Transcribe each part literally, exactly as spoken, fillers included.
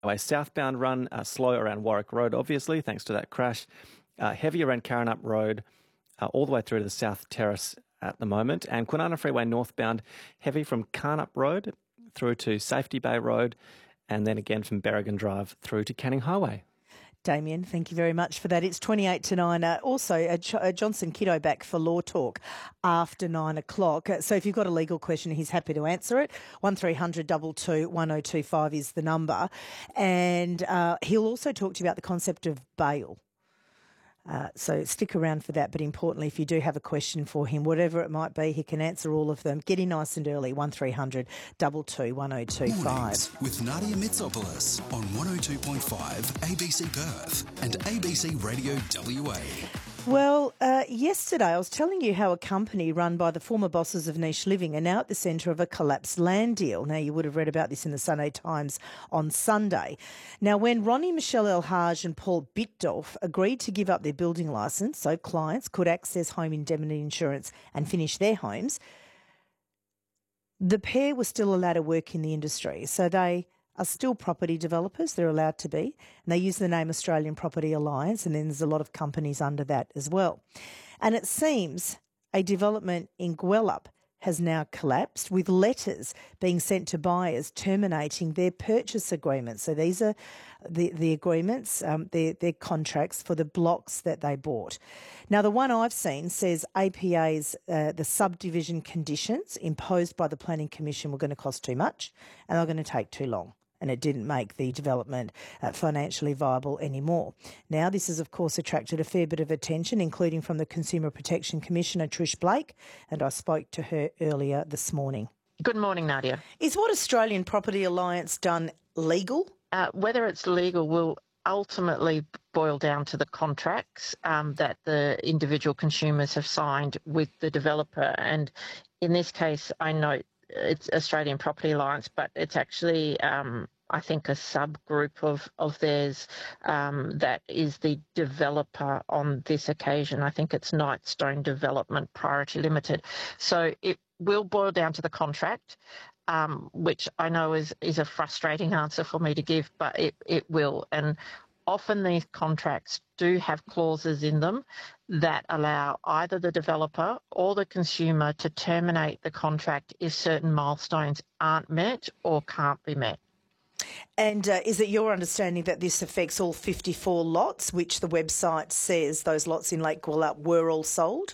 southbound run, uh, slow around Warwick Road, obviously, thanks to that crash. Uh, heavy around Karrinyup Road, uh, all the way through to the South Terrace at the moment. And Kwinana Freeway northbound, heavy from Karrinyup Road through to Safety Bay Road, and then again from Berrigan Drive through to Canning Highway. Damien, thank you very much for that. It's twenty-eight to nine. Uh, also, uh, Ch- uh, Johnson Kiddo back for Law Talk after nine o'clock. Uh, so if you've got a legal question, he's happy to answer it. one three hundred two two one oh two five is the number. And uh, he'll also talk to you about the concept of bail. Uh, so stick around for that. But importantly, if you do have a question for him, whatever it might be, he can answer all of them. Get in nice and early, one three hundred two two one oh two five. Mornings with Nadia Mitsopoulos on one oh two point five A B C Perth and A B C Radio W A. Well, uh, yesterday I was telling you how a company run by the former bosses of Niche Living are now at the centre of a collapsed land deal. Now, you would have read about this in the Sunday Times on Sunday. Now, when Ronnie Michelle Elhage and Paul Bitdolf agreed to give up their building licence so clients could access home indemnity insurance and finish their homes, the pair were still allowed to work in the industry. So they are still property developers. They're allowed to be. And they use the name Australian Property Alliance, and then there's a lot of companies under that as well. And it seems a development in Gwelup has now collapsed, with letters being sent to buyers terminating their purchase agreements. So these are the, the agreements, um, their, their contracts for the blocks that they bought. Now, the one I've seen says A P A's, uh, the subdivision conditions imposed by the Planning Commission were going to cost too much and they're going to take too long. And it didn't make the development uh, financially viable anymore. Now, this has, of course, attracted a fair bit of attention, including from the Consumer Protection Commissioner, Trish Blake, and I spoke to her earlier this morning. Good morning, Nadia. Is what Australian Property Alliance done legal? Uh, whether it's legal will ultimately boil down to the contracts um, that the individual consumers have signed with the developer. And in this case, I note it's Australian Property Alliance, but it's actually, um, I think, a subgroup of, of theirs um, that is the developer on this occasion. I think it's Nightstone Development Priority Limited. So it will boil down to the contract, um, which I know is, is a frustrating answer for me to give, but it, it will. And often these contracts do have clauses in them that allow either the developer or the consumer to terminate the contract if certain milestones aren't met or can't be met. And uh, is it your understanding that this affects all fifty-four lots, which the website says those lots in Lake Gwelup were all sold?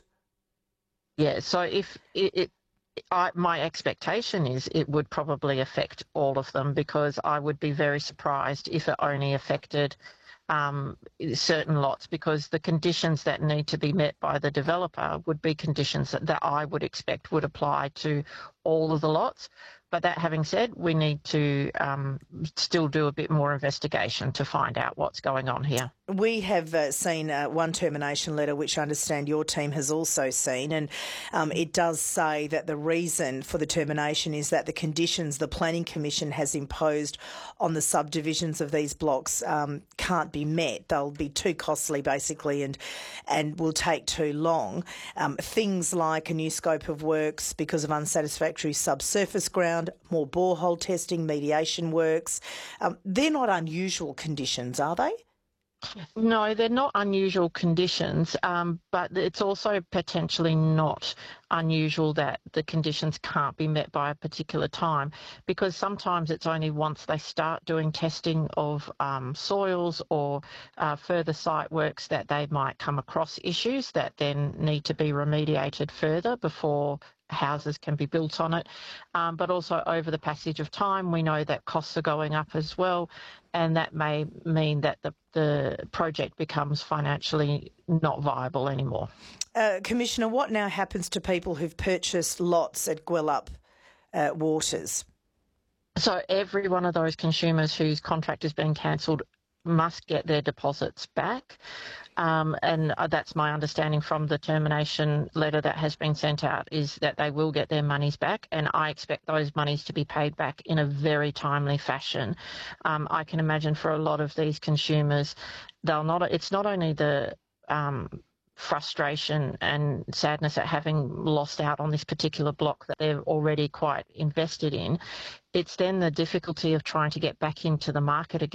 Yeah, so if it, it I, my expectation is it would probably affect all of them, because I would be very surprised if it only affected um, certain lots, because the conditions that need to be met by the developer would be conditions that, that I would expect would apply to all of the lots. But that having said, we need to um, still do a bit more investigation to find out what's going on here. We have uh, seen uh, one termination letter, which I understand your team has also seen, and um, it does say that the reason for the termination is that the conditions the Planning Commission has imposed on the subdivisions of these blocks um, can't be met. They'll be too costly, basically, and and will take too long. Um, things like a new scope of works because of unsatisfactory subsurface ground, more borehole testing, mediation works. Um, they're not unusual conditions, are they? No, they're not unusual conditions, um, but it's also potentially not unusual that the conditions can't be met by a particular time, because sometimes it's only once they start doing testing of um, soils or uh, further site works that they might come across issues that then need to be remediated further before houses can be built on it. Um, but also over the passage of time, we know that costs are going up as well, and that may mean that the, the project becomes financially not viable anymore. Uh, Commissioner, what now happens to people who've purchased lots at Gwelup uh, Waters? So every one of those consumers whose contract has been cancelled must get their deposits back. Um, and that's my understanding from the termination letter that has been sent out, is that they will get their monies back, and I expect those monies to be paid back in a very timely fashion. Um, I can imagine for a lot of these consumers, they'll not. It's not only the um, frustration and sadness at having lost out on this particular block that they're already quite invested in. It's then the difficulty of trying to get back into the market again.